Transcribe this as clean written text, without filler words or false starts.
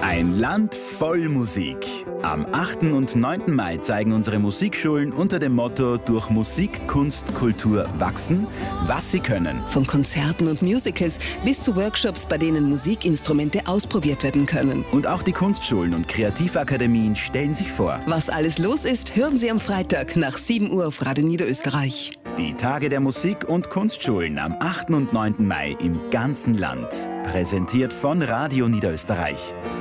Ein Land voll Musik. Am 8. und 9. Mai zeigen unsere Musikschulen unter dem Motto durch Musik, Kunst, Kultur wachsen, was sie können. Von Konzerten und Musicals bis zu Workshops, bei denen Musikinstrumente ausprobiert werden können. Und auch die Kunstschulen und Kreativakademien stellen sich vor. Was alles los ist, hören Sie am Freitag nach 7 Uhr auf Radio Niederösterreich. Die Tage der Musik- und Kunstschulen am 8. und 9. Mai im ganzen Land. Präsentiert von Radio Niederösterreich.